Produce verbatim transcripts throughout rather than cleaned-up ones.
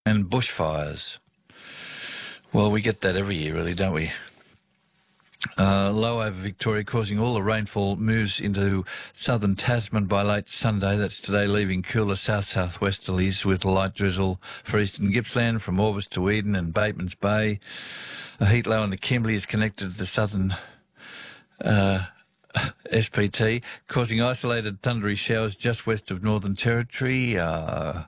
And bushfires. Well, we get that every year, really, don't we? Uh, low over Victoria, causing all the rainfall moves into southern Tasman by late Sunday. That's today, leaving cooler south-southwesterlies with light drizzle for eastern Gippsland from Orvis to Eden and Bateman's Bay. A heat low in the Kimberley is connected to the southern uh, S P T, causing isolated thundery showers just west of Northern Territory. Uh,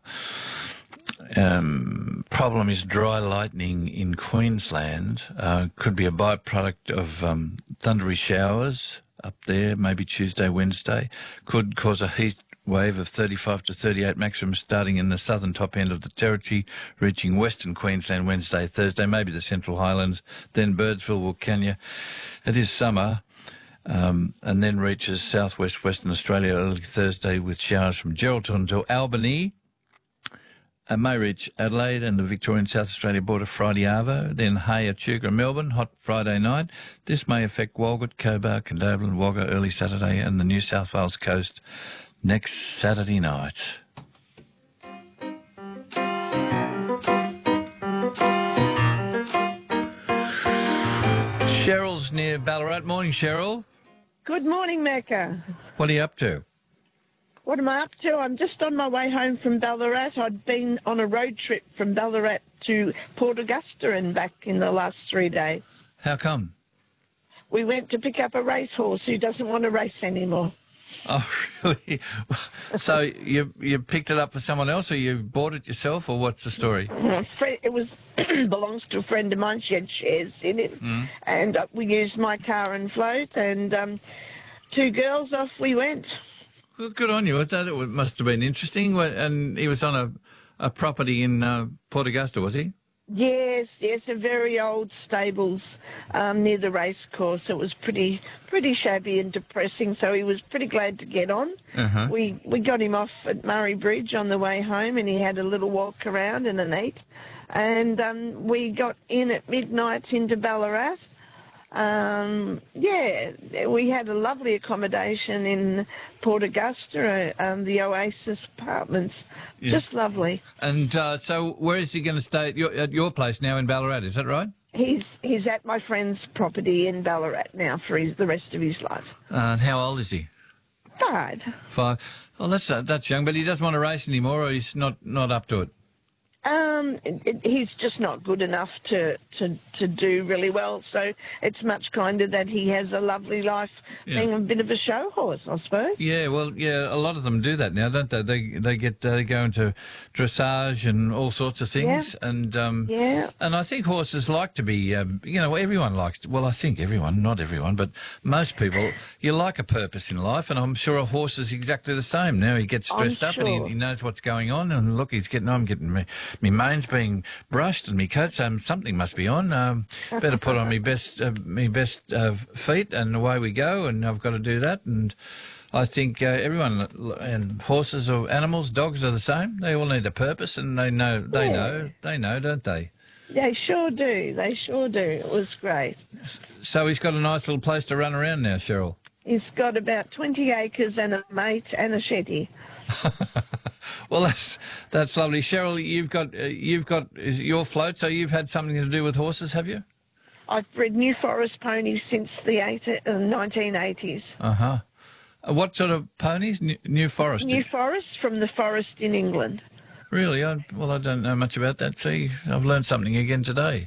Um, problem is dry lightning in Queensland. Uh, could be a byproduct of um, thundery showers up there, maybe Tuesday, Wednesday. Could cause a heat wave of thirty-five to thirty-eight maximum starting in the southern top end of the territory, reaching western Queensland Wednesday, Thursday, maybe the Central Highlands, then Birdsville, Wilcannia. It is summer. Um, and then reaches southwest Western Australia early Thursday with showers from Geraldton to Albany. It may reach Adelaide and the Victorian South Australia border Friday arvo, then Hay, Echuca and Melbourne, hot Friday night. This may affect Walgett, Cobar, Condobolin and Wagga early Saturday and the New South Wales coast next Saturday night. Cheryl's near Ballarat. Morning, Cheryl. Good morning, Mecca. What are you up to? What am I up to? I'm just on my way home from Ballarat. I'd been on a road trip from Ballarat to Port Augusta and back in the last three days. How come? We went to pick up a racehorse who doesn't want to race anymore. Oh, really? So you you picked it up for someone else, or you bought it yourself, or what's the story? It was belongs to a friend of mine. She had shares in it, mm. and uh, we used my car and float, and um, two girls, off we went. Well, good on you. I thought it must have been interesting. And he was on a, a property in uh, Port Augusta, was he? Yes, yes, a very old stables um, near the race course. It was pretty pretty shabby and depressing, so he was pretty glad to get on. Uh-huh. We we got him off at Murray Bridge on the way home, and he had a little walk around and an eat. And um, we got in at midnight into Ballarat. Um, yeah, we had a lovely accommodation in Port Augusta, uh, um, the Oasis Apartments. Yeah. Just lovely. And uh, so where is he going to stay at your, at your place now in Ballarat, is that right? He's he's at my friend's property in Ballarat now for his, the rest of his life. Uh, and how old is he? Five. Five. Well, that's, uh, that's young, but he doesn't want to race anymore, or he's not, not up to it? Um, it, it, he's just not good enough to, to, to do really well, so it's much kinder that he has a lovely life, yeah. being a bit of a show horse, I suppose. Yeah, well, yeah, a lot of them do that now, don't they? They they get uh, they go into dressage and all sorts of things, yeah. and um, yeah, and I think horses like to be, um, you know, everyone likes. To, well, I think everyone, not everyone, but most people, you like a purpose in life, and I'm sure a horse is exactly the same. Now he gets dressed I'm up sure. and he, he knows what's going on, and look, he's getting, I'm getting me. My mane's being brushed and my coat, so something must be on. Um, better put on my best, uh, my best uh, feet, and away we go. And I've got to do that. And I think uh, everyone, and horses or animals, dogs are the same. They all need a purpose, and they know, they yeah. know, they know, don't they? They sure do. They sure do. It was great. So he's got a nice little place to run around now, Cheryl. He's got about twenty acres and a mate and a shetty. Well, that's that's lovely, Cheryl. You've got uh, you've got is it your float, so you've had something to do with horses, have you? I've bred New Forest ponies since the nineteen eighties. Uh huh. Uh, what sort of ponies? New, New Forest. New Forest from the forest in England. Really? I, well, I don't know much about that. See, I've learned something again today.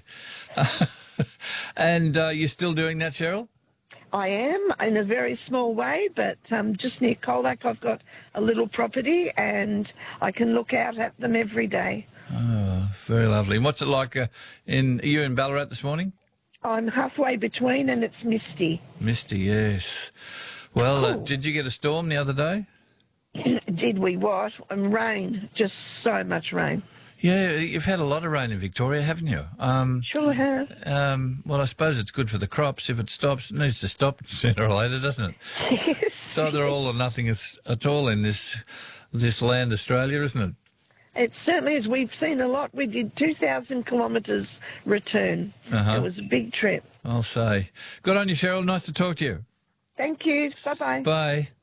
And uh, you're still doing that, Cheryl? I am, in a very small way, but um, just near Colac I've got a little property and I can look out at them every day. Oh, very lovely. And what's it like uh, in, are you in Ballarat this morning? I'm halfway between and it's misty. Misty, yes. Well, uh, did you get a storm the other day? Did we what? And rain, just so much rain. Yeah, you've had a lot of rain in Victoria, haven't you? Um, sure have. Um, well, I suppose it's good for the crops. If it stops, it needs to stop sooner or later, doesn't it? Yes. So they're all or nothing at all in this this land, Australia, isn't it? It certainly is. We've seen a lot. We did two thousand kilometres return. Uh-huh. It was a big trip. I'll say. Good on you, Cheryl. Nice to talk to you. Thank you. Bye-bye. Bye.